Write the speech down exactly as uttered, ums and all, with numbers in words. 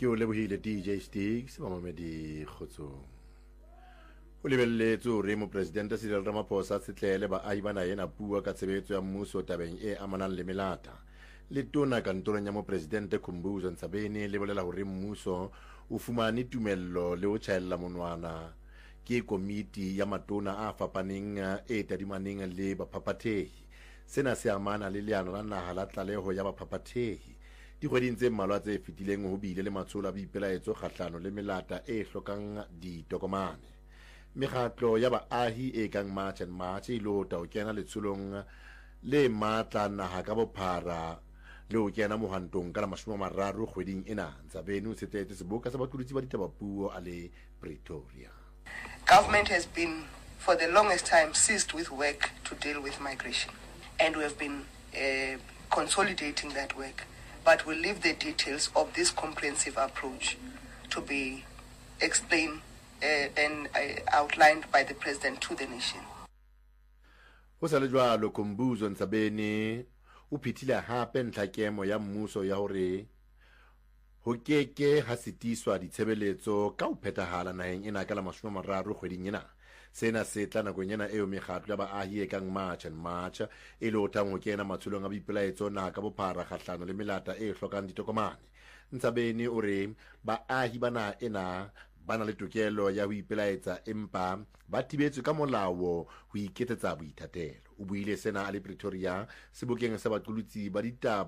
ke o lebohile D J Sticks mamamedi kgotsong o lebelletse hore mopresidente Cyril Ramaphosa setlele baahi ba naha ena bua ka tshebetso ya mmuso tabeng e amanang le melata le tona kantorong ya mopresidente Khumbudzo Ntshavheni le bolela hore mmuso o fumane tumello le ho tjhaella monwana ke komiti ya matona a fapaneng e tadimaneng le baphapathehi. Sena se amana le leano la naha la tlaleho ya baphapathehi dikgweding tse mmalwa tse fetileng ho bile le matsholo a boipelaetso kgahlano le melata e hlokang ditokomane. Mekgatlo ya baahi e kang March and March e lota ho kena letsholong le matla naha ka bophara le ho kena mohantong ka la mashome a mararo kgweding ena. Ntshavheni o tsetetse seboka sa batlosi ba ditabapuo a le Pretoria. Government has been for the longest time seized with work to deal with migration, and we have been uh, consolidating that work, but we'll leave the details of this comprehensive approach to be explained uh, and uh, outlined by the President to the nation. Ho sa le jwalo Khumbudzo Ntshavheni o phethile hape ntlhakemo ya mmuso ya hore ho keke ha sitiswa ditshebeletso ka ho phethahala naheng ena ka la mashome a mararo kgweding ena. Sena se tla nakong ena eo mekgatlo ya baahi e kang March and March e lotang ho kena matsholong a boipelaetso naha ka bophara kgahlano le melata e hlokang ditokomane. Ntshavheni o re baahi ba naha ena ba na le tokelo ya ho ipelaetsa empa ba tibetswe ka molao ho iketsetsa boithatelo. O buile sena a le Pretoria sebokeng sa baqolotsi ba ditaba